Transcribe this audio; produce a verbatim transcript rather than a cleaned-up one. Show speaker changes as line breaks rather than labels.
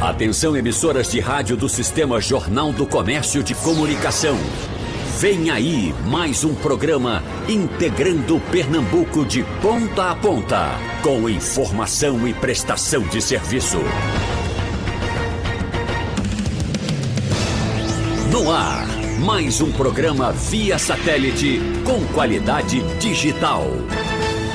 Atenção, emissoras de rádio do Sistema Jornal do Comércio de Comunicação. Vem aí mais um programa integrando Pernambuco de ponta a ponta, com informação e prestação de serviço. No ar, mais um programa via satélite com qualidade digital.